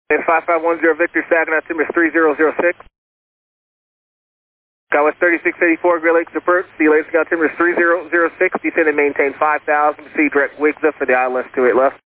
And 5510 Victor, Saginaw, Timbers 3006. Southwest 3684, Great Lakes Approach. See you later, Saginaw, Timbers 3006. Descend and maintain 5000. Proceed direct Wigza for the ILS 28 left.